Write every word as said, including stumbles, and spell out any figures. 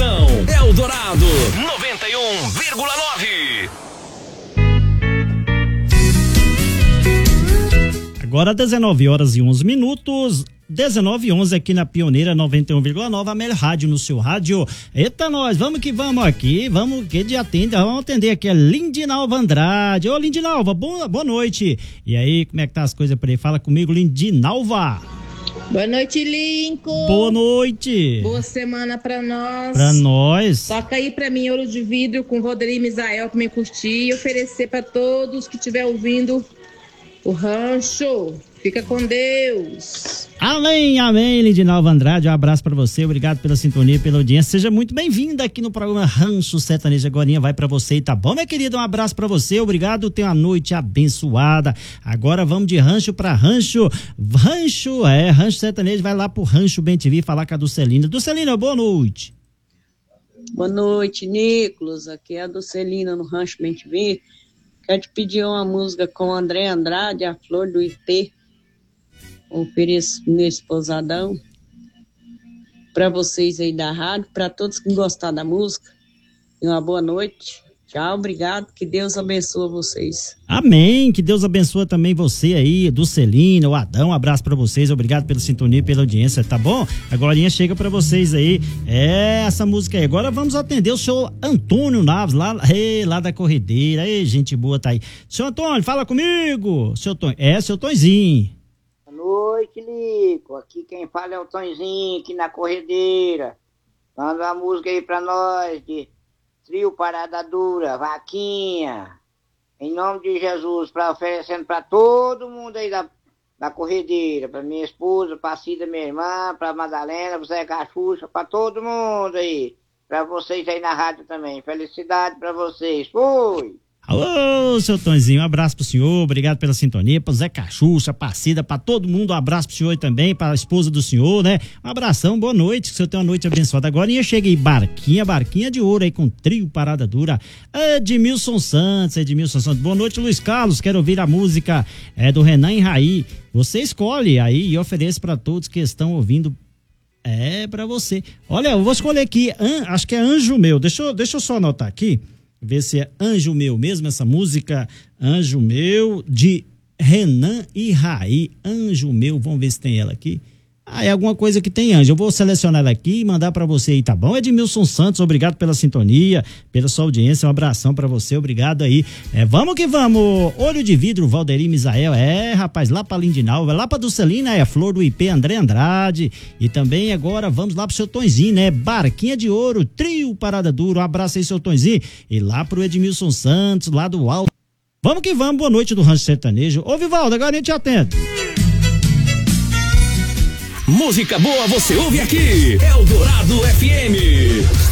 Atenção, Eldorado noventa e um vírgula nove. Agora dezenove horas e onze minutos, dezenove e onze aqui na Pioneira noventa e um vírgula nove, a melhor rádio no seu rádio. Eita nós, vamos que vamos aqui, vamos que de atende, vamos atender aqui a Lindinalva Andrade. Ô Lindinalva, boa, boa noite. E aí, como é que tá as coisas por aí? Fala comigo, Lindinalva. Boa noite, Lincoln. Boa noite. Boa semana pra nós. Pra nós. Toca aí pra mim Ouro de Vidro com Rodrigo e Misael pra me curtir e oferecer pra todos que estiver ouvindo o rancho. Fica com Deus. Amém, amém, Lindinalva Andrade, um abraço pra você, obrigado pela sintonia, pela audiência, seja muito bem-vinda aqui no programa Rancho Sertanejo. Agorinha vai pra você, tá bom, minha querida? Um abraço pra você, obrigado, tenha uma noite abençoada. Agora vamos de rancho pra rancho, rancho, é, Rancho Sertanejo, vai lá pro Rancho Bem T V falar com a Dulcelina. Dulcelina, boa noite. Boa noite, Nicolas, aqui é a Dulcelina no Rancho Bem T V. Quero te pedir uma música com o André Andrade, A Flor do Ipê. Ofereço meu esposadão para vocês aí da rádio, para todos que gostaram da música. E uma boa noite. Tchau, obrigado. Que Deus abençoe vocês. Amém. Que Deus abençoe também você aí, Dulcelina, o Adão. Um abraço para vocês. Obrigado pela sintonia e pela audiência, tá bom? Agora chega para vocês aí. É essa música aí. Agora vamos atender o senhor Antônio Naves, lá, ei, lá da Corredeira. Ei, gente boa tá aí. Senhor Antônio, fala comigo. Seu Tony, é, seu Tonzinho. Boa noite, Lico. Aqui quem fala é o Tonzinho, aqui na Corredeira. Manda uma música aí pra nós de Trio Parada Dura, Vaquinha. Em nome de Jesus, pra, oferecendo pra todo mundo aí da, da Corredeira. Pra minha esposa, pra Cida, minha irmã, pra Madalena, pro Zé Cachucha, pra todo mundo aí. Pra vocês aí na rádio também. Felicidade pra vocês. Fui! Alô, seu Tonzinho, um abraço pro senhor, obrigado pela sintonia, pro Zé Cachucha, pra Cida, pra todo mundo, um abraço pro senhor e também, pra esposa do senhor, né? Um abração, boa noite, que o senhor tenha uma noite abençoada. Agora e eu cheguei, Barquinha, Barquinha de Ouro aí com Trio Parada Dura, Edmilson Santos, Edmilson Santos. Boa noite, Luiz Carlos, quero ouvir a música é, do Renan e Raí. Você escolhe aí e ofereço pra todos que estão ouvindo. É, pra você. Olha, eu vou escolher aqui, an, acho que é Anjo Meu, deixa eu, deixa eu só anotar aqui. Ver se é Anjo Meu mesmo, essa música Anjo Meu, de Renan e Raí. Anjo Meu, vamos ver se tem ela aqui. Ah, é alguma coisa que tem anjo. Eu vou selecionar ela aqui e mandar pra você aí, tá bom? Edmilson Santos, obrigado pela sintonia, pela sua audiência, um abração pra você, obrigado aí. É, vamos que vamos. Olho de Vidro, Valderi Misael, é, rapaz, lá pra Lindinalva, lá pra Dulcelina, é a Flor do Ipê, André Andrade. E também agora vamos lá pro seu Tonzinho, né? Barquinha de Ouro, Trio Parada Dura, um abraço aí, seu Tonzinho. E lá pro Edmilson Santos, lá do Alto. Vamos que vamos, boa noite do Rancho Sertanejo. Ô, Vivaldo, agora a gente atende. Música boa você ouve aqui, Eldorado F M.